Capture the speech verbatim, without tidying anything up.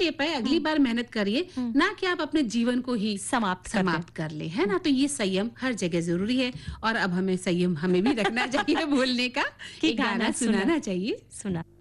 ले पाए अगली बार मेहनत करिए, ना कि आप अपने जीवन को ही समाप्त कर समाप्त कर ले, है ना? तो ये संयम हर जगह जरूरी है और अब हमें संयम हमें भी रखना चाहिए बोलने का। कि एक गाना गाना सुना- सुनाना चाहिए। सुना